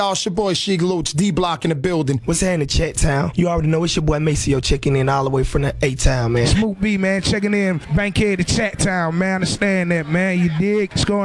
Y'all, it's your boy Sheik Looch, D-Block in the building. What's happening, Chat Town? You already know it's your boy Maceo checking in all the way from the A-Town, man. Smoot B, man, checking in, Bankhead to Chat Town, man. Understand that, man. You dig? It's going